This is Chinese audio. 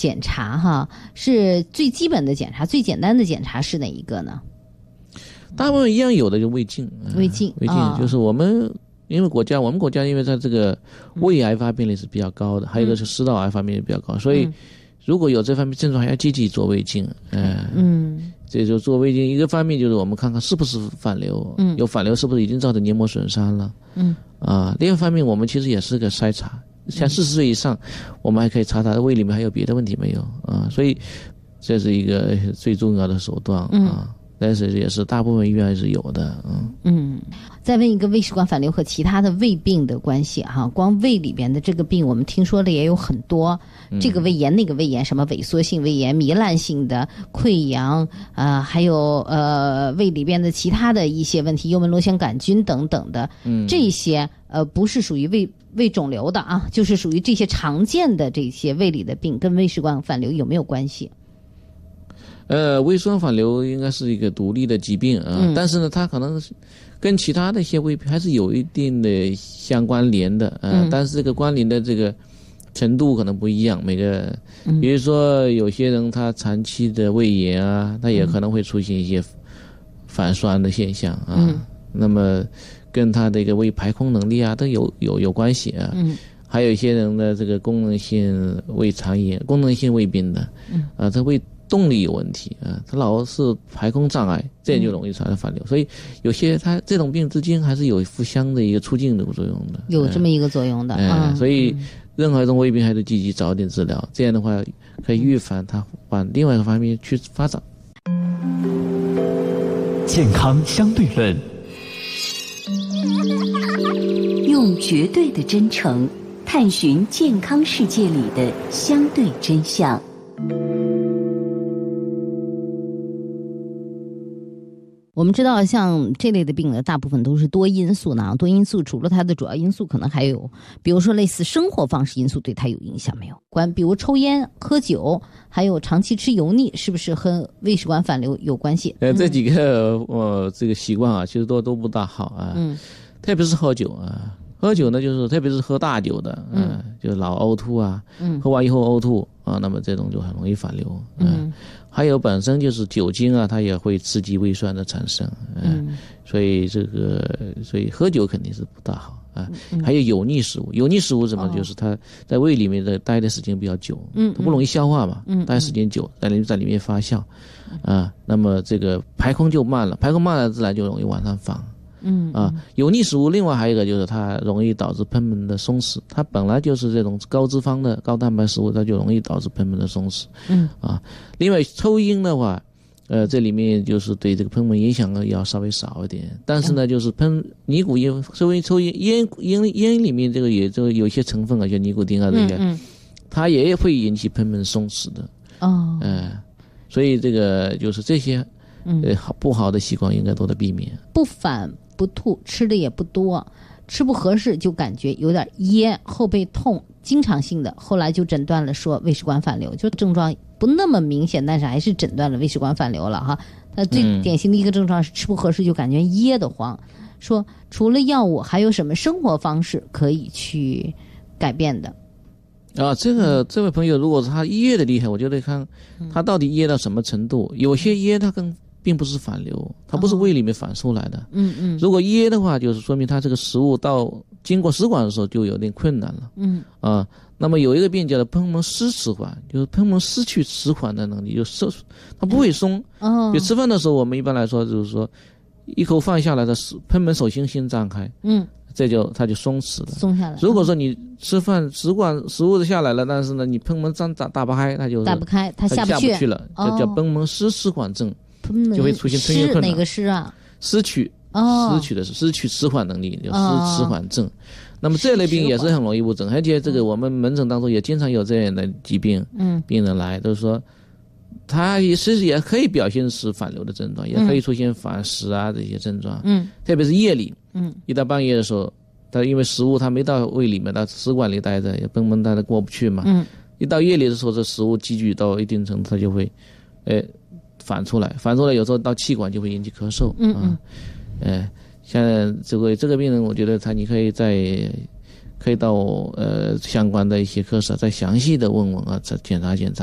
检查哈，是最基本的检查，最简单的检查是哪一个呢？ 大部分一样有的就胃镜， 胃镜就是我们国家因为在这个胃癌发病率是比较高的，还有一个是食道癌发病率比较高，所以如果有这方面症状，还要积极做胃镜。这就做胃镜，一个方面就是我们看看是不是反流，有反流是不是已经造成黏膜损伤了，另一方面我们其实也是个筛查，像40岁以上，我们还可以查查胃里面还有别的问题没有啊，所以这是一个最重要的手段啊。但是也是大部分医院是有的。 再问一个胃食管反流和其他的胃病的关系哈，光胃里边的这个病我们听说的也有很多，这个胃炎那个胃炎，什么萎缩性胃炎、糜烂性的溃疡还有胃里边的其他的一些问题，幽门螺旋杆菌等等的，这些不是属于胃肿瘤的啊，就是属于这些常见的这些胃里的病，跟胃食管反流有没有关系？ 胃食管反流应该是一个独立的疾病啊，但是呢，它可能跟其他的一些胃病还是有一定的相关联的，但是这个关联的这个程度可能不一样。每个，比如说有些人他长期的胃炎啊，他也可能会出现一些反酸的现象啊，那么跟他的一个胃排空能力啊都有关系啊。还有一些人的这个功能性胃肠炎、功能性胃病的，他胃动力有问题啊，他老是排空障碍，这样就容易产生反流。所以有些他这种病之间还是有互相的一个促进的作用的， 有这么一个作用的。 所以任何一种胃病还是积极早点治疗，这样的话可以预防它往另外一个方面去发展。 健康相对论， 用绝对的真诚探寻健康世界里的相对真相。 我们知道像这类的病呢，大部分都是多因素呢。多因素除了它的主要因素，可能还有比如说类似生活方式因素对它有影响没有？比如抽烟、喝酒，还有长期吃油腻，是不是和胃食管反流有关系？ 这几个这个习惯啊，其实都不大好啊。特别是喝酒啊，喝酒呢就是特别是喝大酒的，就老呕吐啊，喝完以后呕吐啊，那么这种就很容易反流。还有本身就是酒精啊，它也会刺激胃酸的产生，所以喝酒肯定是不大好啊。还有油腻食物怎么就是它在胃里面的待的时间比较久，它不容易消化嘛，待时间久，在里面发酵啊，那么这个排空就慢了，自然就容易往上放。油腻食物另外还有一个就是它容易导致贲门的松弛，它本来就是这种高脂肪的高蛋白食物，它就容易导致贲门的松弛。另外抽烟的话，这里面就是对这个贲门影响要稍微少一点，但是呢，就是尼古烟抽烟里面这个也就有一些成分啊，像尼古丁啊这些，它也会引起贲门松弛的。所以这个就是这些不好的习惯应该都得避免。 不反不吐，吃的也不多，吃不合适就感觉有点噎，后背痛，经常性的，后来就诊断了说胃食管反流，就症状不那么明显，但是还是诊断了胃食管反流了哈。它最典型的一个症状是吃不合适就感觉噎得慌，说除了药物还有什么生活方式可以去改变的？ 这位朋友如果是他噎的厉害，我就得看他到底噎到什么程度。有些噎他并不是反流，它不是胃里面反出来的。如果噎的话，就是说明它这个食物经过食管的时候就有点困难了。那么有一个病叫做贲门失弛缓，就是贲门失去弛缓的能力，就是它不会松。比如吃饭的时候，我们一般来说就是说一口饭下来的贲门首先张开，它就松弛了， 松下来。 如果说你吃饭食物下来了，但是呢你贲门打不开，打不开，它下不去了，叫贲门失弛缓症。就会出现吞咽困难。 哪个失啊？ 失去弛缓能力，叫失弛缓症。那么这类病也是很容易误诊，而且这个我们门诊当中也经常有这样的疾病，病人来都是说，他其实也可以表现是反流的症状，也可以出现反食啊这些症状。特别是夜里，一到半夜的时候，他因为食物它没到胃里面，到食管里待着，也贲门它过不去嘛。一到夜里的时候，这食物积聚到一定程度，它就会，反出来有时候到气管就会引起咳嗽。像这个病人，我觉得你可以到相关的一些科室再详细的问啊，再检查。